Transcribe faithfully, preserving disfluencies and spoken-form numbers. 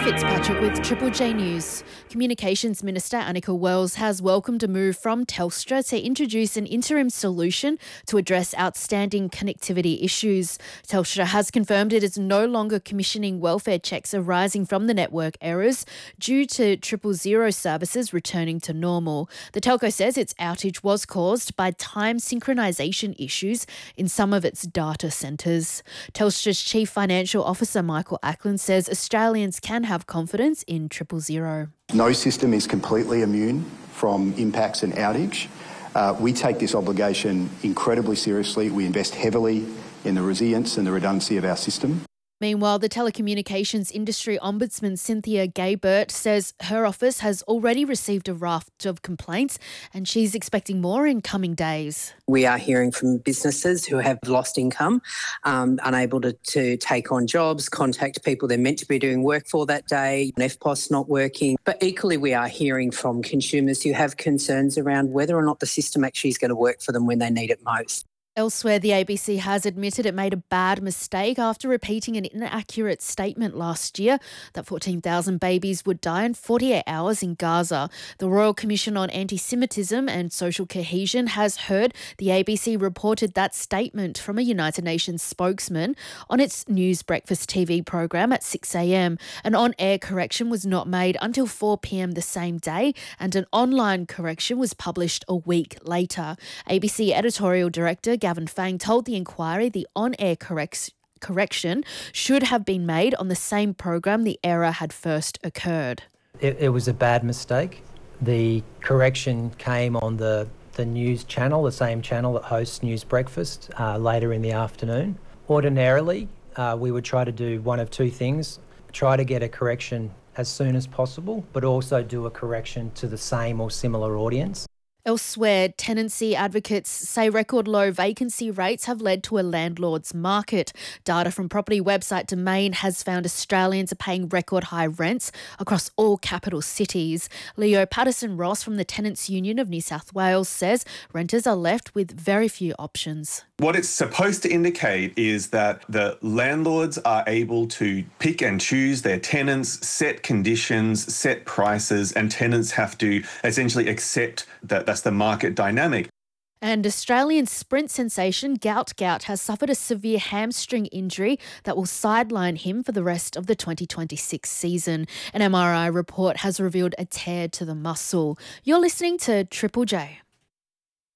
Fitzpatrick with Triple J News. Communications Minister Annika Wells has welcomed a move from Telstra to introduce an interim solution to address outstanding connectivity issues. Telstra has confirmed it is no longer commissioning welfare checks arising from the network errors due to triple zero services returning to normal. The telco says its outage was caused by time synchronisation issues in some of its data centres. Telstra's Chief Financial Officer Michael Ackland says Australians can have confidence in triple zero. No system is completely immune from impacts and outage. Uh, we take this obligation incredibly seriously. We invest heavily in the resilience and the redundancy of our system. Meanwhile, the telecommunications industry ombudsman Cynthia Gaybert says her office has already received a raft of complaints and she's expecting more in coming days. We are hearing from businesses who have lost income, um, unable to, to take on jobs, contact people they're meant to be doing work for that day, F P O S not working. But equally, we are hearing from consumers who have concerns around whether or not the system actually is going to work for them when they need it most. Elsewhere, the A B C has admitted it made a bad mistake after repeating an inaccurate statement last year that fourteen thousand babies would die in forty-eight hours in Gaza. The Royal Commission on Anti-Semitism and Social Cohesion has heard the A B C reported that statement from a United Nations spokesman on its News Breakfast T V program at six a.m. An on-air correction was not made until four p.m. the same day, and an online correction was published a week later. A B C editorial director Gavin Fang told the inquiry the on-air corrects correction should have been made on the same program the error had first occurred. It, it was a bad mistake. The correction came on the, the news channel, the same channel that hosts News Breakfast, uh, later in the afternoon. Ordinarily, uh, we would try to do one of two things: try to get a correction as soon as possible, but also do a correction to the same or similar audience. Elsewhere, tenancy advocates say record low vacancy rates have led to a landlord's market. Data from property website Domain has found Australians are paying record high rents across all capital cities. Leo Patterson-Ross from the Tenants Union of New South Wales says renters are left with very few options. What it's supposed to indicate is that the landlords are able to pick and choose their tenants, set conditions, set prices, and tenants have to essentially accept that that's the market dynamic. And Australian sprint sensation Gout Gout has suffered a severe hamstring injury that will sideline him for the rest of the twenty twenty-six season. An M R I report has revealed a tear to the muscle. You're listening to Triple J.